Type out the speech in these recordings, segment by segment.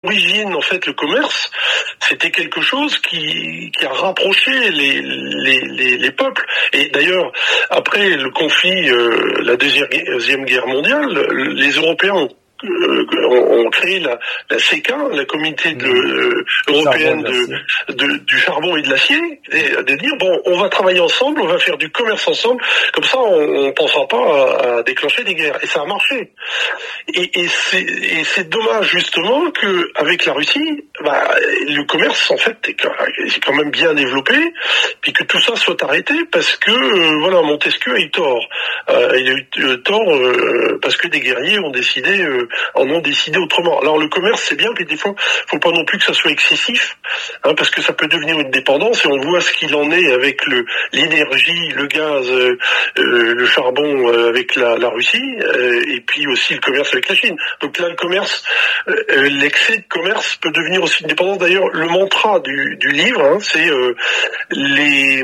l'origine, en fait, le commerce, c'était quelque chose qui a rapproché les peuples. Et d'ailleurs, après le conflit, la Deuxième Guerre mondiale, les Européens ont créé la CECA, la communauté européenne du charbon et de l'acier, et de dire bon, on va travailler ensemble, on va faire du commerce ensemble, comme ça on ne pensera pas à déclencher des guerres. Et ça a marché. Et c'est dommage justement que avec la Russie, le commerce en fait est quand même bien développé, puis que tout ça soit arrêté parce que Montesquieu a eu tort. Il a eu tort parce que des guerriers ont décidé autrement. Alors le commerce c'est bien, mais des fois faut pas non plus que ça soit excessif, parce que ça peut devenir une dépendance, et on voit ce qu'il en est avec l'énergie, le gaz, le charbon avec la Russie, et puis aussi le commerce avec la Chine. Donc là le commerce, l'excès de commerce peut devenir aussi une dépendance. D'ailleurs le mantra du livre, c'est les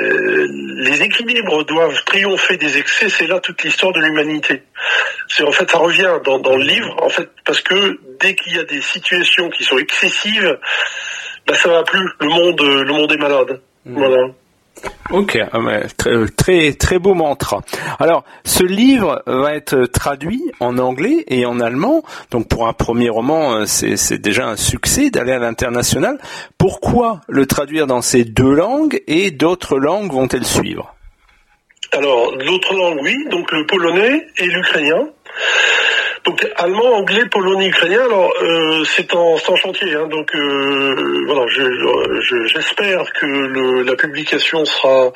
équilibres doivent triompher des excès. C'est là toute l'histoire de l'humanité. En fait, ça revient dans le livre, en fait, parce que dès qu'il y a des situations qui sont excessives, ça va plus. Le monde est malade. Voilà. Ok, très très beau mantra. Alors, ce livre va être traduit en anglais et en allemand. Donc, pour un premier roman, c'est déjà un succès d'aller à l'international. Pourquoi le traduire dans ces deux langues et d'autres langues vont-elles suivre ? Alors, d'autres langues, oui. Donc, le polonais et l'ukrainien. Donc allemand, anglais, polonais, ukrainien. Alors c'est en chantier. Donc voilà, j'espère que la publication sera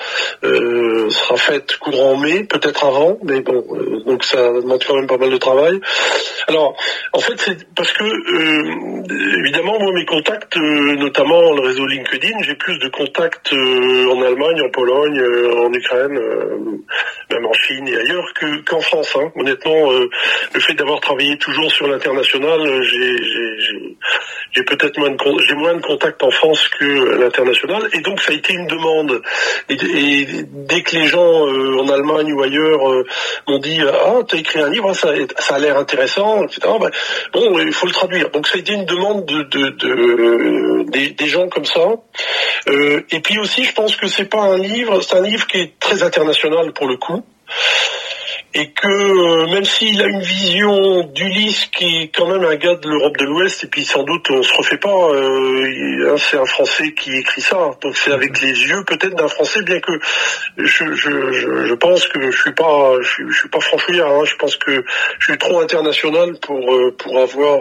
faite courant mai, peut-être avant, mais bon, donc ça demande quand même pas mal de travail. Alors en fait c'est parce que évidemment moi mes contacts, notamment le réseau LinkedIn, j'ai plus de contacts en Allemagne, en Pologne, en Ukraine, même en Chine et ailleurs qu'en France. Honnêtement, le fait d'avoir travaillé toujours sur l'international, j'ai peut-être moins de contacts en France que à l'international, et donc ça a été une demande. Et dès que les gens en Allemagne ou ailleurs m'ont dit t'as écrit un livre, ça a l'air intéressant, etc. Bon, il faut le traduire. Donc ça a été une demande des gens comme ça. Et puis aussi, je pense que c'est un livre qui est très international pour le coup. Et que même s'il a une vision d'Ulysse qui est quand même un gars de l'Europe de l'Ouest, et puis sans doute on se refait pas, c'est un Français qui écrit ça, donc c'est avec les yeux peut-être d'un Français, bien que je pense que je suis pas franchouillard, je pense que je suis trop international pour avoir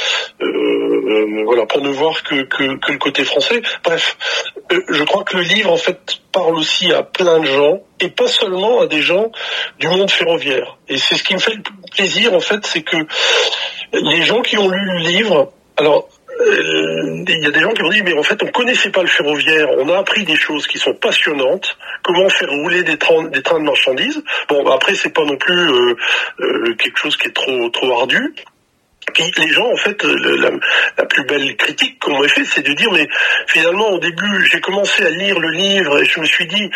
pour ne voir que le côté français. Bref, je crois que le livre en fait parle aussi à plein de gens, et pas seulement à des gens du monde ferroviaire. Et c'est ce qui me fait le plaisir, en fait, c'est que les gens qui ont lu le livre, alors, il y a des gens qui ont dit, mais en fait, on connaissait pas le ferroviaire, on a appris des choses qui sont passionnantes, comment faire rouler des trains de marchandises. Bon, après, c'est pas non plus quelque chose qui est trop ardu. Puis les gens, en fait, la plus belle critique qu'on m'a fait, c'est de dire, mais finalement, au début, j'ai commencé à lire le livre et je me suis dit,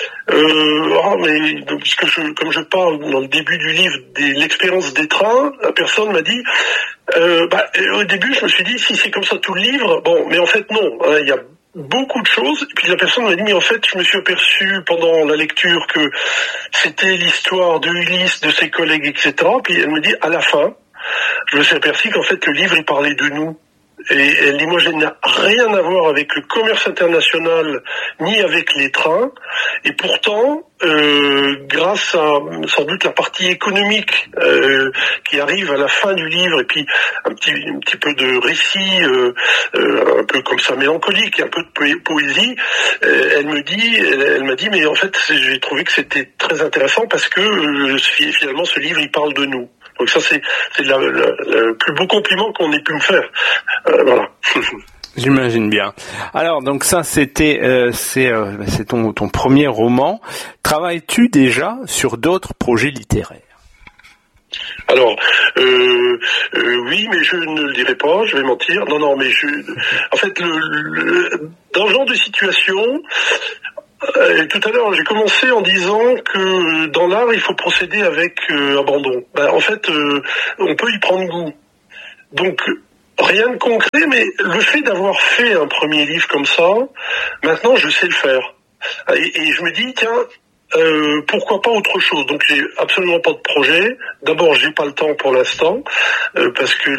puisque comme je parle dans le début du livre de l'expérience des trains, la personne m'a dit, au début, je me suis dit, si c'est comme ça tout le livre, bon, mais en fait, non, il y a beaucoup de choses. Et puis la personne m'a dit, mais en fait, je me suis aperçu pendant la lecture que c'était l'histoire de Ulysse, de ses collègues, etc. Puis elle me dit, à la fin, je me suis aperçu qu'en fait le livre il parlait de nous. Et elle dit, moi je n'ai rien à voir avec le commerce international ni avec les trains, et pourtant grâce à sans doute la partie économique qui arrive à la fin du livre, et puis un petit peu de récit un peu comme ça mélancolique, un peu de poésie, elle m'a dit mais en fait j'ai trouvé que c'était très intéressant parce que finalement ce livre il parle de nous. Donc ça c'est le plus beau compliment qu'on ait pu me faire. Voilà. J'imagine bien. Alors donc ça c'est ton premier roman. Travailles-tu déjà sur d'autres projets littéraires? Alors oui, mais je ne le dirai pas, je vais mentir. Non, mais en fait dans ce genre de situation, tout à l'heure, j'ai commencé en disant que dans l'art, il faut procéder avec abandon. En fait, on peut y prendre goût. Donc, Rien de concret, mais le fait d'avoir fait un premier livre comme ça, maintenant je sais le faire. Et je me dis, tiens, pourquoi pas autre chose. Donc j'ai absolument pas de projet. D'abord, j'ai pas le temps pour l'instant parce que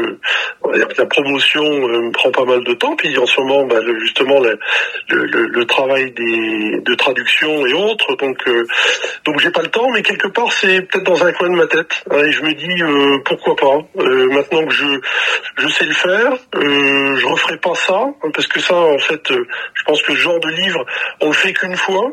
la promotion me prend pas mal de temps. Puis en ce moment, justement, le travail de traduction et autres. Donc j'ai pas le temps, mais quelque part c'est peut-être dans un coin de ma tête. Et je me dis pourquoi pas. Maintenant que je sais le faire, je referai pas ça parce que ça, en fait, je pense que ce genre de livre, on le fait qu'une fois.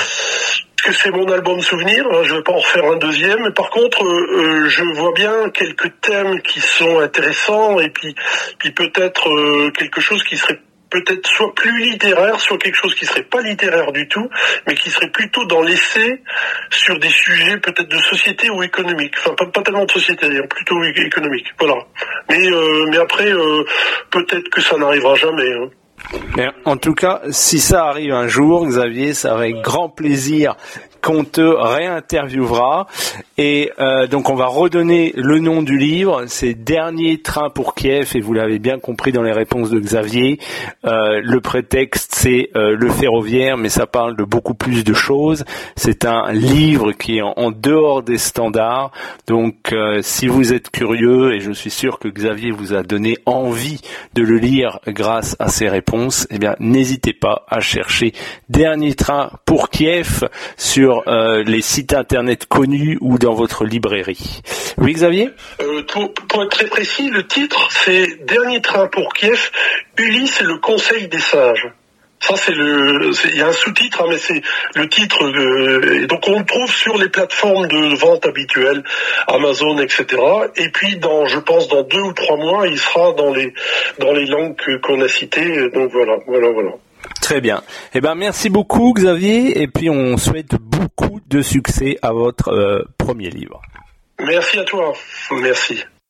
Que c'est mon album souvenir, je vais pas en refaire un deuxième. Mais par contre, je vois bien quelques thèmes qui sont intéressants et puis peut-être quelque chose qui serait peut-être soit plus littéraire, soit quelque chose qui serait pas littéraire du tout, mais qui serait plutôt dans l'essai sur des sujets peut-être de société ou économique. Enfin, pas tellement de société, plutôt économique. Voilà. Mais après, peut-être que ça n'arrivera jamais. Mais en tout cas, si ça arrive un jour, Xavier, ça avec grand plaisir qu'on te réinterviewera. Et donc on va redonner le nom du livre, c'est Dernier train pour Kiev, et vous l'avez bien compris dans les réponses de Xavier, le prétexte c'est le ferroviaire, mais ça parle de beaucoup plus de choses. C'est un livre qui est en dehors des standards, donc si vous êtes curieux, et je suis sûr que Xavier vous a donné envie de le lire grâce à ses réponses, eh bien n'hésitez pas à chercher Dernier train pour Kiev sur les sites internet connus ou dans votre librairie. Oui, Xavier ? Pour être très précis, le titre c'est Dernier train pour Kiev, Ulysse et le Conseil des sages. Ça il y a un sous-titre, mais c'est le titre. Et donc on le trouve sur les plateformes de vente habituelles, Amazon, etc. Et puis je pense dans 2 ou 3 mois, il sera dans les langues qu'on a citées. Donc voilà. Très bien. Eh ben, merci beaucoup, Xavier. Et puis, on souhaite beaucoup de succès à votre premier livre. Merci à toi. Merci.